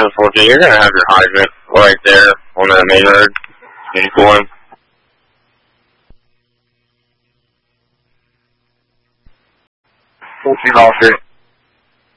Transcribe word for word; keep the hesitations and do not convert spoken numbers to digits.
seven fourteen, you're going to have your hydrant right there on that main road. Can you pull in? fourteen Wall Street.